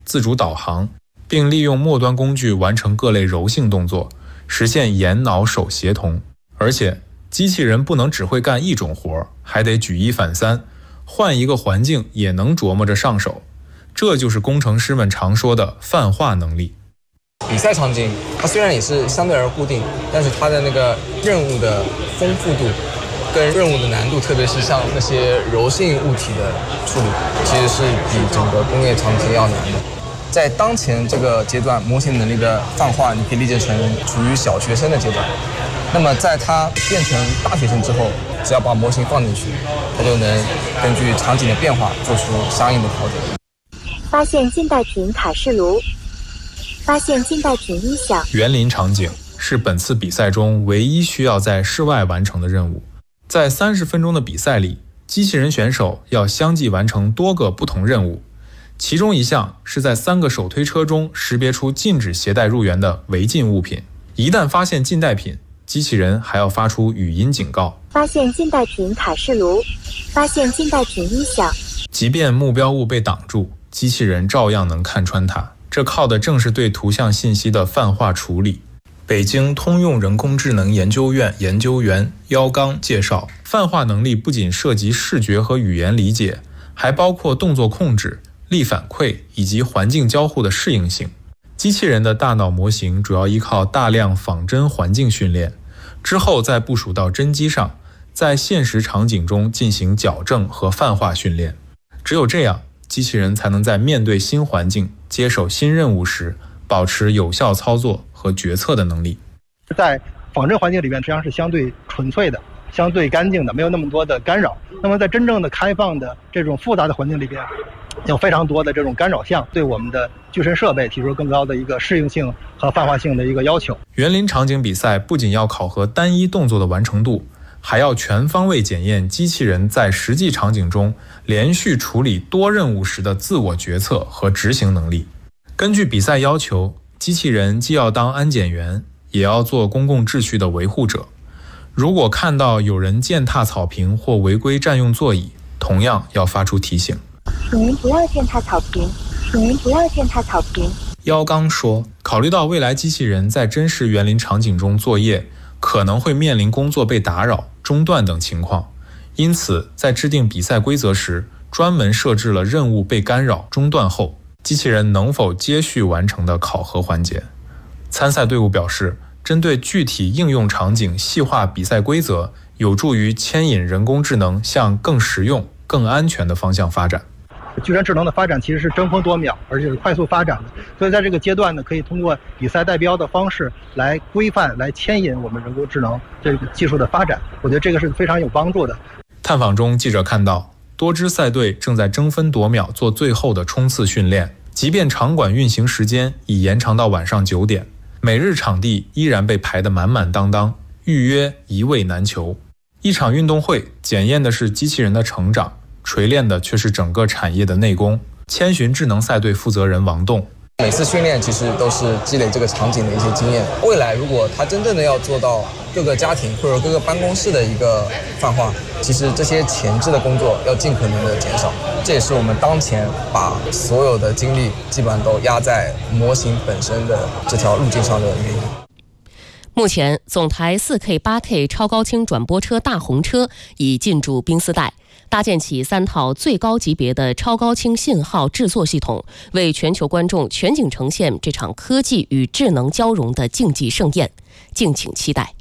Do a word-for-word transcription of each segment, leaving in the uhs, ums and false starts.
自主导航，并利用末端工具完成各类柔性动作，实现眼脑手协同。而且机器人不能只会干一种活，还得举一反三，换一个环境也能琢磨着上手。这就是工程师们常说的泛化能力。 比赛场景它虽然也是相对而固定，但是它的那个任务的丰富度跟任务的难度，特别是像那些柔性物体的处理，其实是比整个工业场景要难的。在当前这个阶段，模型能力的泛化，你可以理解成处于小学生的阶段。那么在它变成大学生之后，只要把模型放进去，它就能根据场景的变化做出相应的调整。 发现近代品卡式炉，发现近代品音响。 园林场景是本次比赛中唯一需要在室外完成的任务。在三十分钟的比赛里，机器人选手要相继完成多个不同任务，其中一项是在三个手推车中识别出禁止携带入园的违禁物品。一旦发现近代品，机器人还要发出语音警告。 发现近代品卡式炉，发现近代品音响。 即便目标物被挡住，机器人照样能看穿它，这靠的正是对图像信息的泛化处理。北京通用人工智能研究院研究员姚刚介绍，泛化能力不仅涉及视觉和语言理解，还包括动作控制、力反馈以及环境交互的适应性。机器人的大脑模型主要依靠大量仿真环境训练，之后再部署到真机上，在现实场景中进行矫正和泛化训练。只有这样，机器人才能在面对新环境、接手新任务时，保持有效操作和决策的能力。 在仿真环境里面，实际上是相对纯粹的、相对干净的，没有那么多的干扰。那么在真正的开放的这种复杂的环境里边，有非常多的这种干扰项，对我们的具身设备提出更高的一个适应性和泛化性的一个要求。 园林场景比赛不仅要考核单一动作的完成度，还要全方位检验机器人在实际场景中连续处理多任务时的自我决策和执行能力。根据比赛要求，机器人既要当安检员，也要做公共秩序的维护者。如果看到有人践踏草坪或违规占用座椅，同样要发出提醒。 请您不要践踏草坪，请您不要践踏草坪。 姚刚说，考虑到未来机器人在真实园林场景中作业，可能会面临工作被打扰、中断等情况，因此在制定比赛规则时，专门设置了任务被干扰、中断后，机器人能否接续完成的考核环节。参赛队伍表示，针对具体应用场景细化比赛规则，有助于牵引人工智能向更实用、更安全的方向发展。 具身智能的发展其实是争分夺秒，而且是快速发展的，所以在这个阶段呢，可以通过比赛代标的方式来规范、来牵引我们人工智能这个技术的发展。我觉得这个是非常有帮助的。 探访中，记者看到多支赛队正在争分夺秒做最后的冲刺训练，即便场馆运行时间已延长到晚上九点，每日场地依然被排得满满当当，预约一位难求。一场运动会检验的是机器人的成长，锤炼的却是整个产业的内功。千寻智能赛队负责人王栋， 每次训练其实都是积累这个场景的一些经验。未来如果它真正的要做到各个家庭或者各个办公室的一个泛化，其实这些前置的工作要尽可能的减少。这也是我们当前把所有的精力基本上都压在模型本身的这条路径上的原因。 目前，总台 四 K 八 K 超高清转播车大红车已进驻冰丝带，搭建起三套最高级别的超高清信号制作系统，为全球观众全景呈现这场科技与智能交融的竞技盛宴。敬请期待。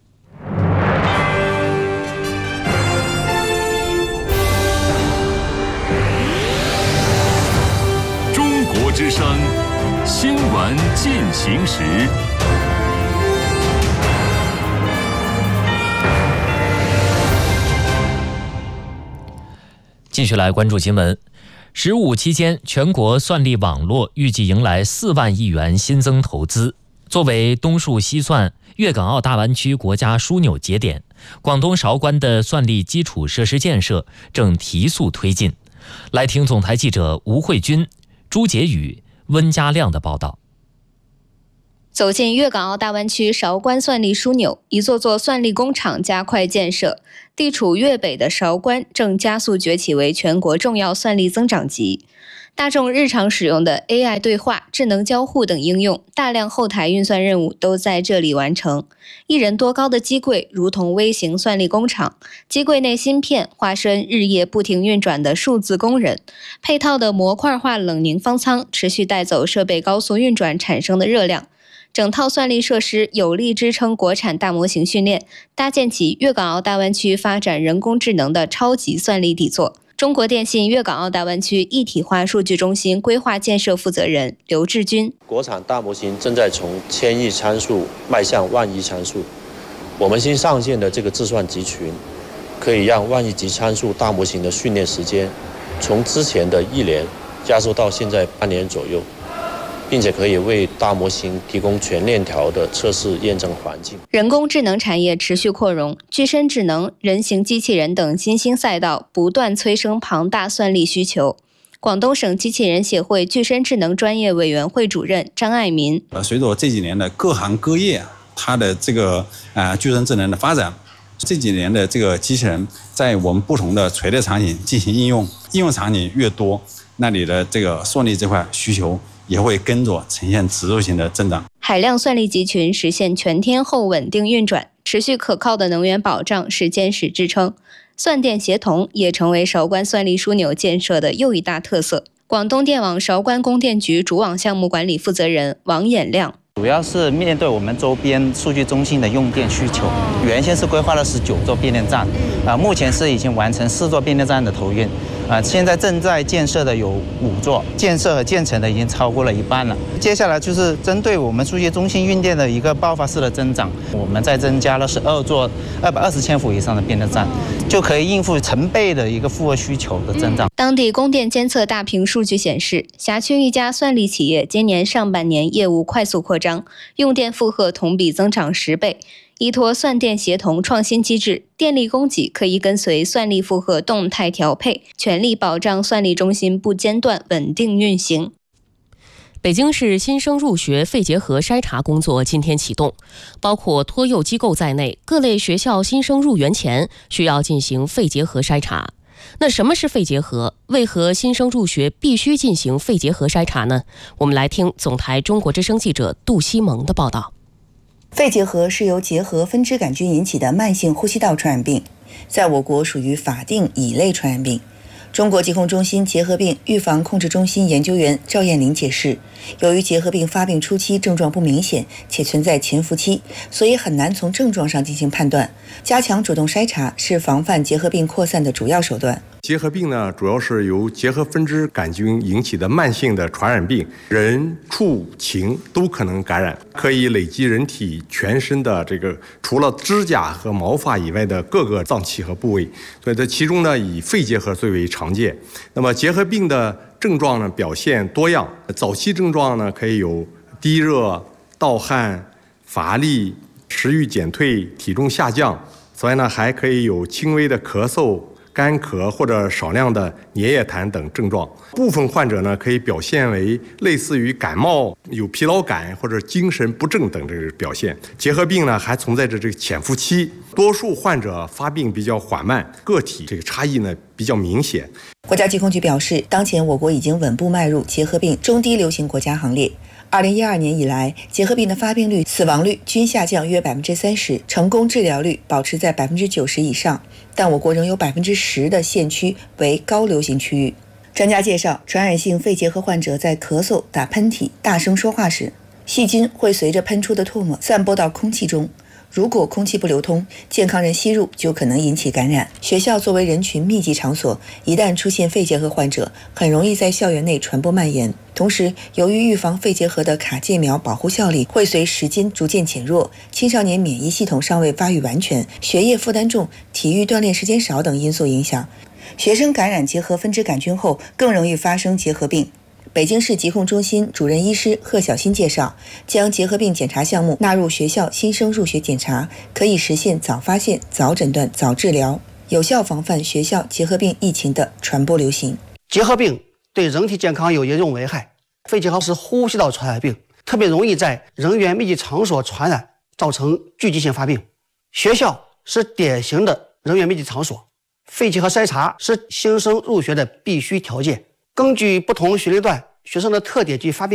中国之声新闻进行时。 继续来关注新闻。十五期间，全国算力网络预计迎来四万亿元新增投资。作为东数西算、粤港澳大湾区国家枢纽节点，广东韶关的算力基础设施建设正提速推进。来听总台记者吴慧君、朱杰宇、温家亮的报道。 走进粤港澳大湾区韶关算力枢纽，一座座算力工厂加快建设。地处粤北的韶关正加速崛起为全国重要算力增长极。大众日常使用的 A I 对话、智能交互等应用，大量后台运算任务都在这里完成。一人多高的机柜如同微型算力工厂，机柜内芯片化身日夜不停运转的数字工人，配套的模块化冷凝方舱持续带走设备高速运转产生的热量。整套算力设施有力支撑国产大模型训练，搭建起粤港澳大湾区发展人工智能的超级算力底座。中国电信粤港澳大湾区一体化数据中心规划建设负责人刘志军： 国产大模型正在从千亿参数迈向万亿参数，我们新上线的这个自算集群，可以让万亿级参数大模型的训练时间从之前的一年加速到现在半年左右，并且可以为大模型提供全链条的测试验证环境。 人工智能产业持续扩容，具身智能、人形机器人等新兴赛道不断催生庞大算力需求。广东省机器人协会具身智能专业委员会主任张爱民： 呃，随着这几年的各行各业它的这个啊、呃、具身智能的发展，这几年的这个机器人在我们不同的垂类场景进行应用，应用场景越多，那你的这个算力这块需求也会跟着呈现指数型的增长。 海量算力集群实现全天候稳定运转，持续可靠的能源保障是坚实支撑。算电协同也成为韶关算力枢纽建设的又一大特色。广东电网韶关供电局主网项目管理负责人王衍亮： 主要是面对我们周边数据中心的用电需求，原先是规划了十九座变电站，啊，目前是已经完成四座变电站的投运，啊，现在正在建设的有五座，建设和建成的已经超过了一半了。接下来就是针对我们数据中心运电的一个爆发式的增长，我们再增加了十二座二百二十千伏以上的变电站，就可以应付成倍的一个负荷需求的增长。 当地供电监测大屏数据显示，辖区一家算力企业今年上半年业务快速扩张，用电负荷同比增长十倍。依托算电协同创新机制，电力供给可以跟随算力负荷动态调配，全力保障算力中心不间断稳定运行。 北京市新生入学肺结核筛查工作今天启动，包括托幼机构在内，各类学校新生入园前需要进行肺结核筛查。那什么是肺结核？为何新生入学必须进行肺结核筛查呢？我们来听总台中国之声记者杜西蒙的报道。 肺结核是由结核分支杆菌引起的慢性呼吸道传染病，在我国属于法定乙类传染病。中国疾控中心结核病预防控制中心研究员赵艳玲解释，由于结核病发病初期症状不明显且存在潜伏期，所以很难从症状上进行判断。加强主动筛查是防范结核病扩散的主要手段。 结核病呢，主要是由结核分支杆菌引起的慢性的传染病，人、畜、禽都可能感染，可以累积人体全身的这个除了指甲和毛发以外的各个脏器和部位。所以这其中呢，以肺结核最为常见。那么结核病的症状呢，表现多样，早期症状呢可以有低热、盗汗、乏力、食欲减退、体重下降。此外呢，还可以有轻微的咳嗽、干咳或者少量的粘液痰等症状。部分患者呢，可以表现为类似于感冒、有疲劳感或者精神不振等这个表现。结核病呢，还存在着这个潜伏期，多数患者发病比较缓慢，个体这个差异呢比较明显。 国家疾控局表示，当前我国已经稳步迈入结核病中低流行国家行列。二零一二年以来，结核病的发病率、死亡率均下降约百分之三十，成功治疗率保持在百分之九十以上，但我国仍有百分之十的县区为高流行区域。专家介绍，传染性肺结核患者在咳嗽、打喷嚏、大声说话时，细菌会随着喷出的唾沫散播到空气中。如果空气不流通，健康人吸入就可能引起感染。学校作为人群密集场所，一旦出现肺结核患者，很容易在校园内传播蔓延。同时，由于预防肺结核的卡介苗保护效力会随时间逐渐减弱，青少年免疫系统尚未发育完全，学业负担重，体育锻炼时间少等因素影响，学生感染结核分支杆菌后，更容易发生结核病。北京市疾控中心主任医师贺小新介绍，将结核病检查项目纳入学校新生入学检查，可以实现早发现、早诊断、早治疗，有效防范学校结核病疫情的传播流行。 结核病对人体健康有严重危害，肺结核是呼吸道传染病， 特别容易在人员密集场所传染，造成聚集性发病。学校是典型的人员密集场所，废弃和筛查是新生入学的必须条件。根据不同学龄段学生的特点及发病